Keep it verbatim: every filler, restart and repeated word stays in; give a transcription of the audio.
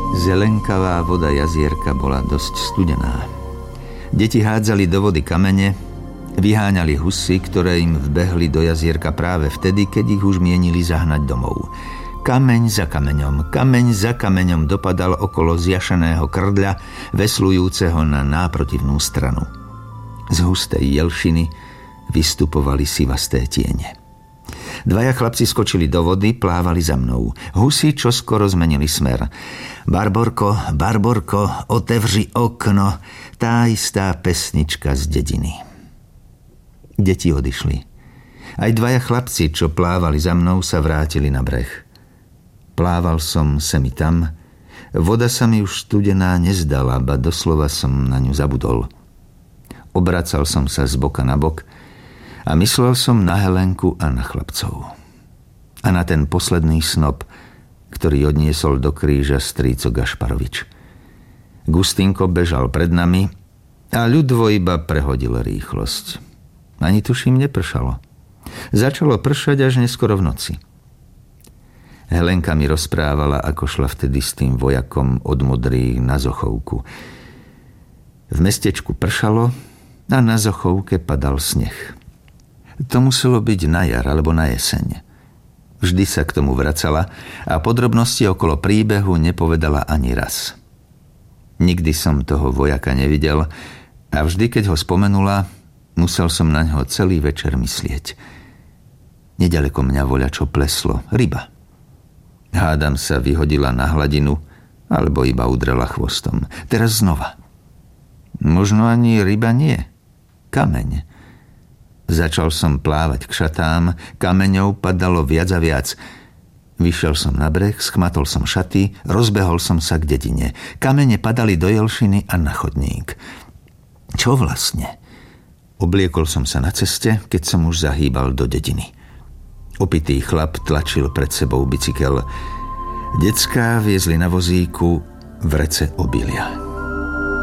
Zelenkavá voda jazierka bola dosť studená. Deti hádzali do vody kamene, vyháňali husy, ktoré im vbehli do jazierka práve vtedy, keď ich už mienili zahnať domov. Kameň za kameňom, kameň za kameňom dopadal okolo zjašeného krdľa, veslujúceho na náprotivnú stranu. Z hustej jelšiny vystupovali sivasté tiene. Dvaja chlapci skočili do vody, plávali za mnou. Husy čoskoro zmenili smer. Barborko, Barborko, otevři okno, tá istá pesnička z dediny. Deti odišli. Aj dvaja chlapci, čo plávali za mnou, sa vrátili na breh. Plával som semi tam. Voda sa mi už studená nezdala, ba doslova som na ňu zabudol. Obracal som sa z boka na bok a myslel som na Helenku a na chlapcov. A na ten posledný snop, ktorý odniesol do kríža strýco Gašparovič. Gustinko bežal pred nami a ľudvo iba prehodil rýchlosť. Ani tuším nepršalo. Začalo pršať až neskoro v noci. Helenka mi rozprávala, ako šla vtedy s tým vojakom od Modrých na Zochovku. V mestečku pršalo a na Zochovke padal sneh. To muselo byť na jar alebo na jeseň. Vždy sa k tomu vracala a podrobnosti okolo príbehu nepovedala ani raz. Nikdy som toho vojaka nevidel a vždy, keď ho spomenula, musel som na ňo celý večer myslieť. Nedaleko mňa voľačo pleslo, ryba. Hádam sa vyhodila na hladinu alebo iba udrela chvostom. Teraz znova. Možno ani ryba nie. Kameň. Začal som plávať k šatám, kameňov padalo viac a viac. Vyšiel som na breh, schmatol som šaty, rozbehol som sa k dedine. Kamene padali do jelšiny a na chodník. Čo vlastne? Obliekol som sa na ceste, keď som už zahýbal do dediny. Opitý chlap tlačil pred sebou bicykel. Decká viezli na vozíku vrece obilia.